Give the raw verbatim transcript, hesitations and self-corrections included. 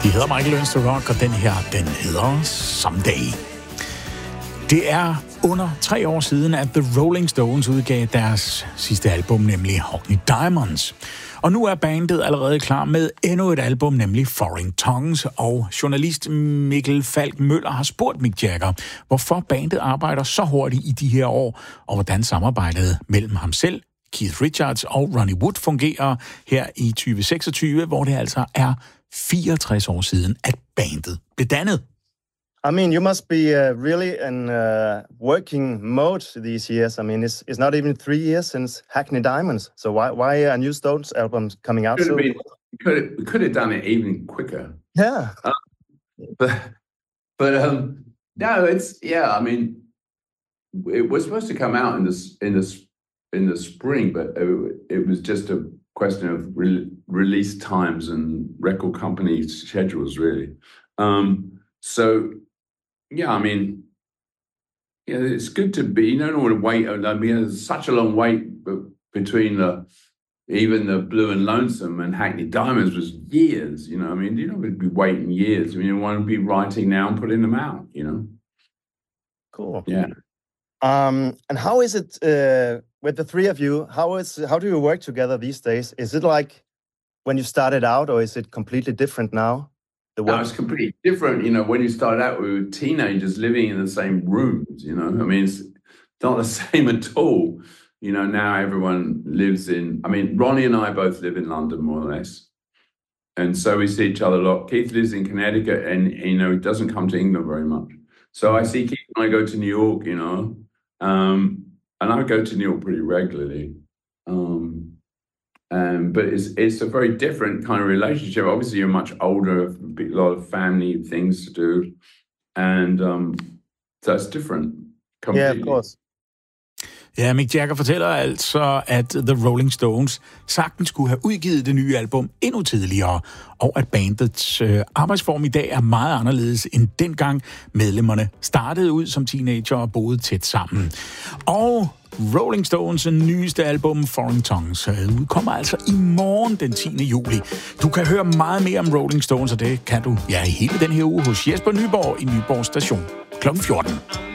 De hedder Michael Learns to Rock, og den her, den hedder Someday. Det er under tre år siden, at The Rolling Stones udgav deres sidste album, nemlig Hockney Diamonds. Og nu er bandet allerede klar med endnu et album, nemlig Foreign Tongues, og journalist Mikkel Falk Møller har spurgt Mick Jagger, hvorfor bandet arbejder så hurtigt i de her år, og hvordan samarbejdet mellem ham selv, Keith Richards og Ronnie Wood fungerer her i tyve seksogtyve, hvor det altså er fireogtres år siden, at bandet blev dannet. I mean, you must be uh, really in uh, working mode these years. I mean, it's it's not even three years since Hackney Diamonds. So why why are new Stones albums coming out? Could So have been, could have, we could have done it even quicker. yeah, Um, but but um, no, it's yeah. I mean, it was supposed to come out in this in this in the spring, but it, it was just a question of re- release times and record company schedules, really. Um, so. Yeah, I mean, yeah, it's good to be. You don't want to wait. I mean, there's such a long wait between the even the Blue and Lonesome and Hackney Diamonds was years. You know, I mean, you don't want to be waiting years. I mean, you want to be writing now and putting them out. You know. cool. Yeah. Um, and how is it uh, with the three of you? How is how do you work together these days? Is it like when you started out, or is it completely different now? The No, work? it's completely different. You know, when you started out, we were teenagers living in the same rooms. You know, I mean, it's not the same at all. You know, now everyone lives in. I mean, Ronnie and I both live in London, more or less. And so we see each other a lot. Keith lives in Connecticut and, you know, he doesn't come to England very much. So I see Keith when I go to New York, you know, um, and I go to New York pretty regularly. Um, um, but it's it's a very different kind of relationship. Obviously, you're much older, a lot of family things to do. And um, so it's different. Yeah, Completely. of course. Ja, Mick Jagger fortæller altså, at The Rolling Stones sagtens skulle have udgivet det nye album endnu tidligere, og at bandets øh, arbejdsform i dag er meget anderledes end dengang medlemmerne startede ud som teenager og boede tæt sammen. Og Rolling Stones nyeste album, Foreign Tongues, udkommer altså i morgen den tiende juli. Du kan høre meget mere om Rolling Stones, og det kan du ja, i hele den her uge hos Jesper Nyborg i Nyborg Station klokken fjorten.